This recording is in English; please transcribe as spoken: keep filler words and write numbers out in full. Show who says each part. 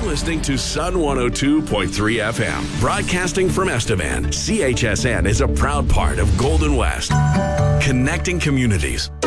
Speaker 1: listening to Sun one oh two point three F M. Broadcasting from Estevan, C H S N is a proud part of Golden West. Connecting communities.